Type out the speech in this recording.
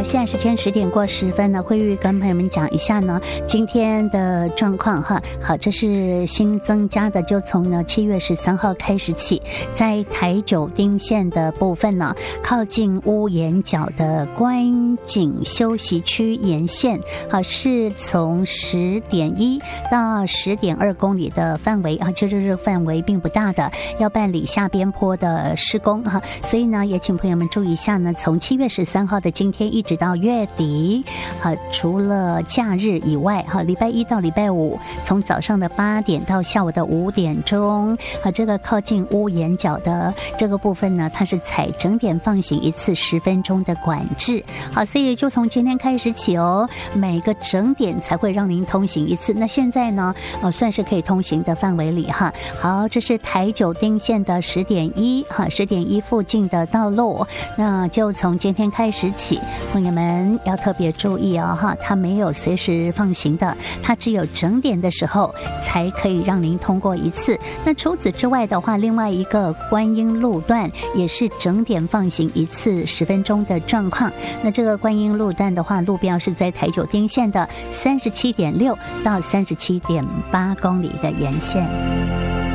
好，现在时间10点过10分呢，慧玉跟朋友们讲一下呢今天的状况哈。好，这是新增加的，就从呢7月13号开始起，在台九丁线的部分呢，靠近屋檐角的观景休息区沿线，好，是从10.1到10.2公里的范围啊，其实这个范围并不大的，要办理下边坡的施工哈，所以呢，也请朋友们注意一下呢，从7月13号的今天一直到月底，除了假日以外，礼拜一到礼拜五，从早上的8点到下午的5点钟，这个靠近屋檐角的这个部分呢，它是采整点放行一次10分钟的管制。好，所以就从今天开始起哦，每个整点才会让您通行一次。那现在呢，算是可以通行的范围里哈。好，这是台九丁线的10.1哈，10.1附近的道路，那就从今天开始起，朋友们要特别注意哦哈，它没有随时放行的，它只有整点的时候才可以让您通过一次。那除此之外的话，另外一个观音路段也是整点放行一次10分钟的状况。那这个观音路段的话，路标是在台九丁线的37.6到37.8公里的沿线。